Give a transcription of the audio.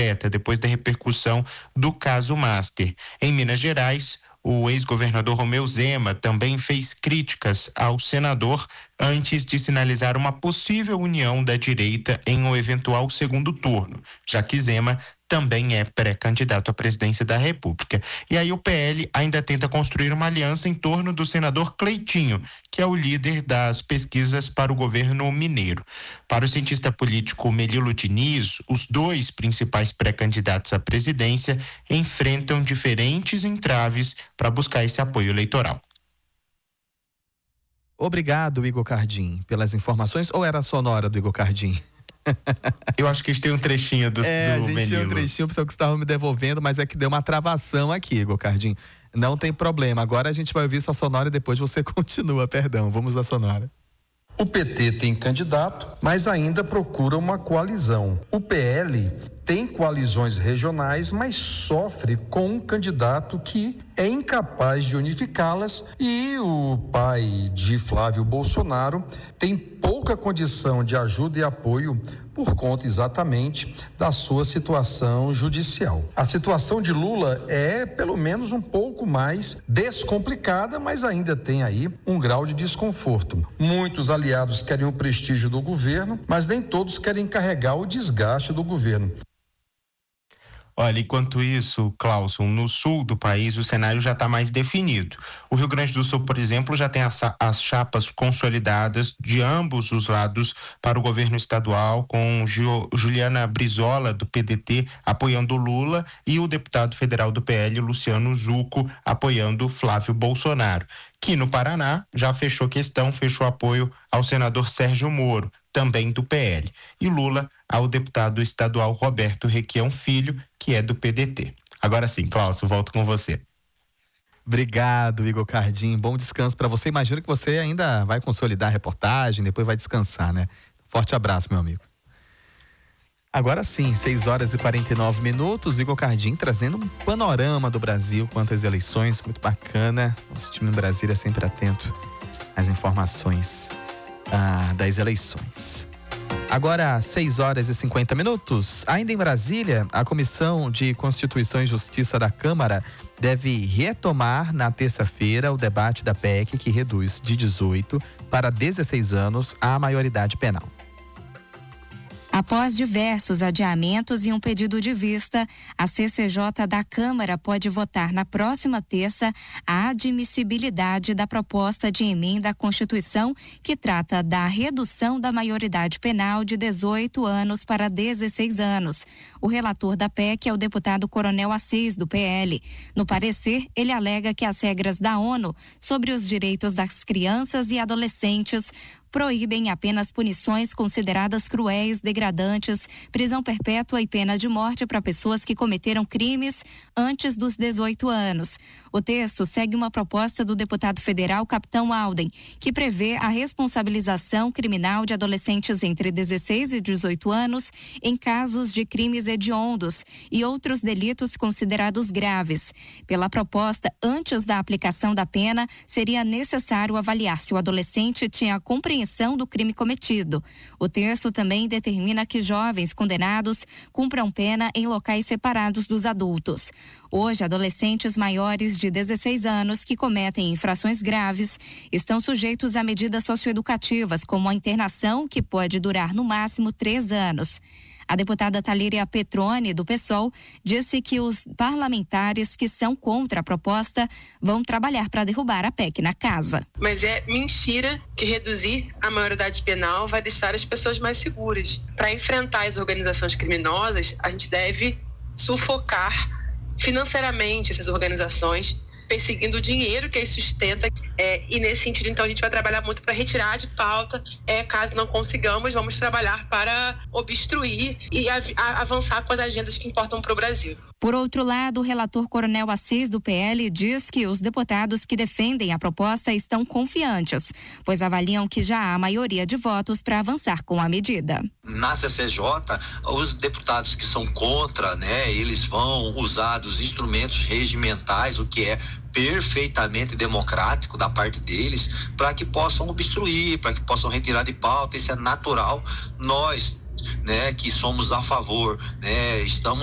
secreta, depois da repercussão do caso Master. Em Minas Gerais, o ex-governador Romeu Zema também fez críticas ao senador antes de sinalizar uma possível união da direita em um eventual segundo turno, já que Zema também é pré-candidato à presidência da República. E aí o PL ainda tenta construir uma aliança em torno do senador Cleitinho, que é o líder das pesquisas para o governo mineiro. Para o cientista político Melilo Diniz, os dois principais pré-candidatos à presidência enfrentam diferentes entraves para buscar esse apoio eleitoral. Obrigado, Igor Cardim, pelas informações. Ou era a sonora do Igor Cardim? Eu acho que eles têm um trechinho do a gente Melilo. tinha um trechinho, pessoal, que estava me devolvendo, mas é que deu uma travação aqui, Igor Cardim. Não tem problema. Agora a gente vai ouvir sua sonora e depois você continua, perdão. Vamos à sonora. O PT tem candidato, mas ainda procura uma coalizão. O PL tem coalizões regionais, mas sofre com um candidato que é incapaz de unificá-las, e o pai de Flávio Bolsonaro tem pouca condição de ajuda e apoio por conta exatamente da sua situação judicial. A situação de Lula é pelo menos um pouco mais descomplicada, mas ainda tem aí um grau de desconforto. Muitos aliados querem o prestígio do governo, mas nem todos querem carregar o desgaste do governo. Olha, enquanto isso, Clauson, no sul do país o cenário já está mais definido. O Rio Grande do Sul, por exemplo, já tem as chapas consolidadas de ambos os lados para o governo estadual, com Juliana Brizola, do PDT, apoiando Lula, e o deputado federal do PL, Luciano Zucco, apoiando Flávio Bolsonaro. Que no Paraná já fechou apoio ao senador Sérgio Moro, também do PL. E Lula ao deputado estadual Roberto Requião Filho, que é do PDT. Agora sim, Cláudio, volto com você. Obrigado, Igor Cardim. Bom descanso para você. Imagino que você ainda vai consolidar a reportagem, depois vai descansar, né? Forte abraço, meu amigo. Agora sim, 6h49, Igor Cardim trazendo um panorama do Brasil quanto às eleições, muito bacana. Nosso time em Brasília é sempre atento às informações das eleições. Agora, 6h50. Ainda em Brasília, a Comissão de Constituição e Justiça da Câmara deve retomar na terça-feira o debate da PEC que reduz de 18 para 16 anos a maioridade penal. Após diversos adiamentos e um pedido de vista, a CCJ da Câmara pode votar na próxima terça a admissibilidade da proposta de emenda à Constituição que trata da redução da maioridade penal de 18 anos para 16 anos. O relator da PEC é o deputado Coronel Assis, do PL. No parecer, ele alega que as regras da ONU sobre os direitos das crianças e adolescentes proíbem apenas punições consideradas cruéis, degradantes, prisão perpétua e pena de morte para pessoas que cometeram crimes antes dos 18 anos. O texto segue uma proposta do deputado federal Capitão Alden, que prevê a responsabilização criminal de adolescentes entre 16 e 18 anos em casos de crimes hediondos e outros delitos considerados graves. Pela proposta, antes da aplicação da pena, seria necessário avaliar se o adolescente tinha compreensão do crime cometido. O texto também determina que jovens condenados cumpram pena em locais separados dos adultos. Hoje, adolescentes maiores de 16 anos que cometem infrações graves estão sujeitos a medidas socioeducativas, como a internação, que pode durar no máximo 3 anos. A deputada Thalíria Petroni, do PSOL, disse que os parlamentares que são contra a proposta vão trabalhar para derrubar a PEC na casa. Mas é mentira que reduzir a maioridade penal vai deixar as pessoas mais seguras. Para enfrentar as organizações criminosas, a gente deve sufocar financeiramente essas organizações, perseguindo o dinheiro que as sustenta. E nesse sentido, então, a gente vai trabalhar muito para retirar de pauta. Caso não consigamos, vamos trabalhar para obstruir e avançar com as agendas que importam para o Brasil. Por outro lado, o relator Coronel Assis, do PL, diz que os deputados que defendem a proposta estão confiantes, pois avaliam que já há maioria de votos para avançar com a medida. Na CCJ, os deputados que são contra, eles vão usar dos instrumentos regimentais, o que é perfeitamente democrático da parte deles, para que possam obstruir, para que possam retirar de pauta. Isso é natural. Nós, que somos a favor, estamos